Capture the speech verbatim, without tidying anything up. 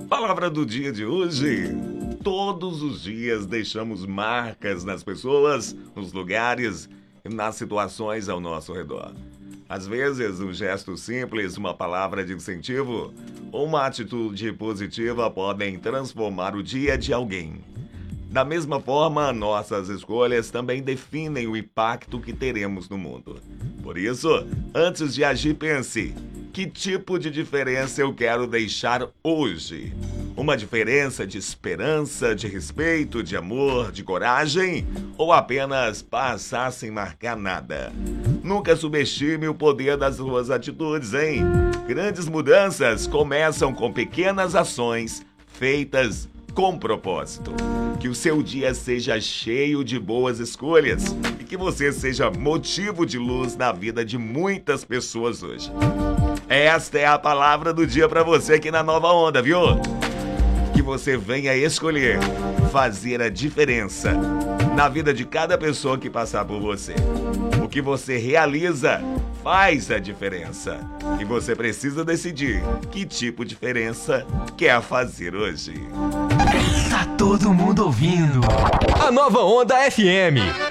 Palavra do dia de hoje. Todos os dias deixamos marcas nas pessoas, nos lugares e nas situações ao nosso redor. Às vezes, um gesto simples, uma palavra de incentivo ou uma atitude positiva podem transformar o dia de alguém. Da mesma forma, nossas escolhas também definem o impacto que teremos no mundo. Por isso, antes de agir, pense: que tipo de diferença eu quero deixar hoje? Uma diferença de esperança, de respeito, de amor, de coragem? Ou apenas passar sem marcar nada? Nunca subestime o poder das suas atitudes, hein? Grandes mudanças começam com pequenas ações feitas com propósito. Que o seu dia seja cheio de boas escolhas e que você seja motivo de luz na vida de muitas pessoas hoje. Esta é a palavra do dia para você aqui na Nova Onda, viu? Que você venha escolher fazer a diferença na vida de cada pessoa que passar por você. O que você realiza faz a diferença. E você precisa decidir que tipo de diferença quer fazer hoje. Tá todo mundo ouvindo a Nova Onda F M.